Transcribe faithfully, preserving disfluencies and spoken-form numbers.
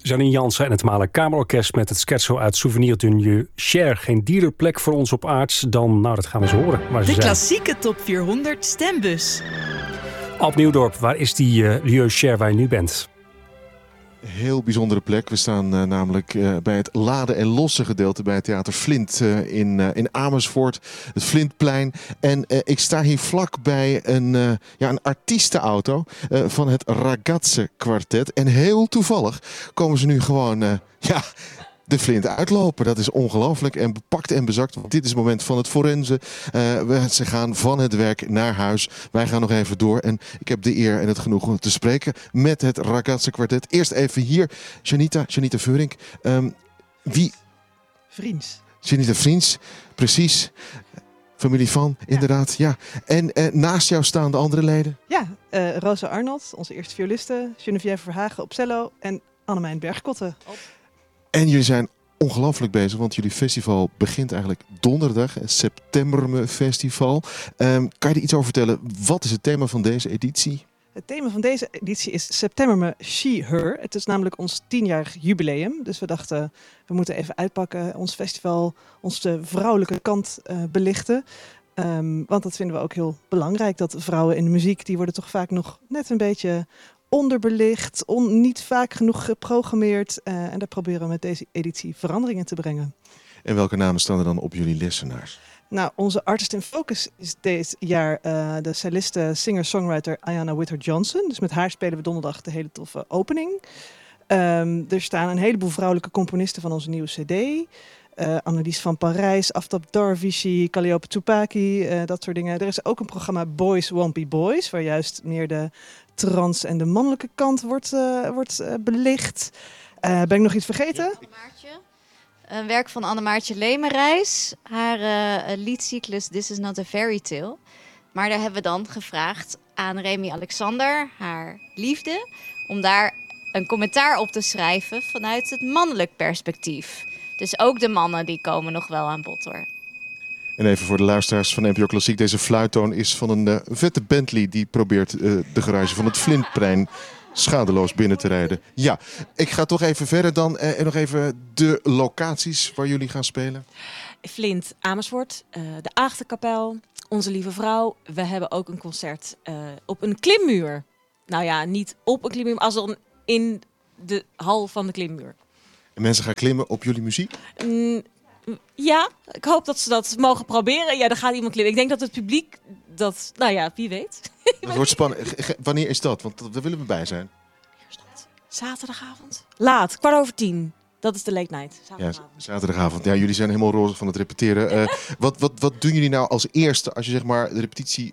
Janine Jansen en het Malen Kamerorkest met het scherzo uit Souvenir d'une Cher. Geen dierenplek voor ons op aards dan, nou dat gaan we eens horen. Waar ze de zijn. klassieke top vierhonderd stembus. Alp Nieuwdorp, waar is die uh, lieu Cher waar je nu bent? Heel bijzondere plek. We staan uh, namelijk uh, bij het laden en lossen gedeelte bij het Theater Flint uh, in, uh, in Amersfoort. Het Flintplein. En uh, ik sta hier vlak bij een, uh, ja, een artiestenauto uh, van het Ragazze Quartet. En heel toevallig komen ze nu gewoon uh, ja, de Flint uitlopen. Dat is ongelooflijk en bepakt en bezakt. Want dit is het moment van het forensen. Uh, we, ze gaan van het werk naar huis. Wij gaan nog even door. En ik heb de eer en het genoegen te spreken met het Ragazze Quartet. Eerst even hier. Janita, Janita Veurink. Um, wie? Vriends. Janita Vriends, precies. Familie van, inderdaad. Ja. En uh, naast jou staan de andere leden? Ja, uh, Rosa Arnold, onze eerste violiste. Geneviève Verhagen op cello. En Annemijn Bergkotte. En jullie zijn ongelooflijk bezig, want jullie festival begint eigenlijk donderdag. Het September Festival. Um, kan je er iets over vertellen? Wat is het thema van deze editie? Het thema van deze editie is September She Her. Het is namelijk ons tienjarig jubileum. Dus we dachten, we moeten even uitpakken. Ons festival, onze vrouwelijke kant uh, belichten. Um, want dat vinden we ook heel belangrijk. Dat vrouwen in de muziek, die worden toch vaak nog net een beetje onderbelicht, on, niet vaak genoeg geprogrammeerd. Uh, en daar proberen we met deze editie veranderingen te brengen. En welke namen staan er dan op jullie lessenaars? Nou, onze artist in focus is dit jaar uh, de celliste, singer-songwriter Ayanna Whitter-Johnson. Dus met haar spelen we donderdag de hele toffe opening. Um, er staan een heleboel vrouwelijke componisten van onze nieuwe cd. Uh, Annelies van Parijs, Aftab Darvishi, Calliope Tupaki, uh, dat soort dingen. Er is ook een programma Boys Won't Be Boys, waar juist meer de trans en de mannelijke kant wordt, uh, wordt uh, belicht. Uh, ben ik nog iets vergeten? Maartje. Een werk van Annemaartje Lemerijs. Haar uh, liedcyclus This Is Not a Fairy Tale. Maar daar hebben we dan gevraagd aan Remy Alexander, haar liefde, om daar een commentaar op te schrijven vanuit het mannelijk perspectief. Dus ook de mannen die komen nog wel aan bod hoor. En even voor de luisteraars van N P O Klassiek. Deze fluittoon is van een uh, vette Bentley die probeert uh, de garage van het Flintplein schadeloos binnen te rijden. Ja, ik ga toch even verder dan. Uh, en nog even de locaties waar jullie gaan spelen. Flint, Amersfoort, uh, de Aagtenkapel, Onze Lieve Vrouw. We hebben ook een concert uh, op een klimmuur. Nou ja, niet op een klimmuur, als dan in de hal van de klimmuur. En mensen gaan klimmen op jullie muziek? Mm, ja, ik hoop dat ze dat mogen proberen. Ja, dan gaat iemand klimmen. Ik denk dat het publiek dat, nou ja, wie weet. Het wordt spannend. Wanneer is dat? Want daar willen we bij zijn. Zaterdagavond? Laat, kwart over tien. Dat is de late night. Zaterdagavond. Ja, zaterdagavond. Ja, jullie zijn helemaal roze van het repeteren. Uh, wat, wat, wat doen jullie nou als eerste als je zeg maar de repetitie